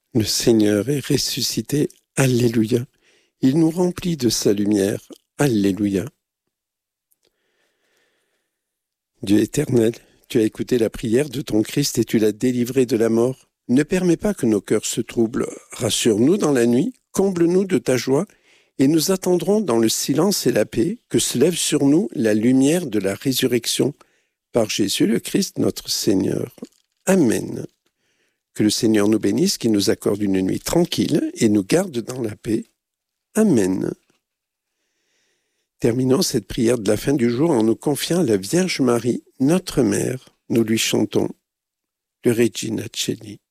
Le Seigneur est ressuscité. Alléluia. Il nous remplit de sa lumière. Alléluia. Dieu éternel, tu as écouté la prière de ton Christ et tu l'as délivré de la mort. Ne permets pas que nos cœurs se troublent. Rassure-nous dans la nuit, comble-nous de ta joie, et nous attendrons dans le silence et la paix que se lève sur nous la lumière de la résurrection par Jésus le Christ notre Seigneur. Amen. Que le Seigneur nous bénisse, qu'il nous accorde une nuit tranquille et nous garde dans la paix. Amen. Terminons cette prière de la fin du jour en nous confiant à la Vierge Marie, notre Mère. Nous lui chantons le Regina Coeli.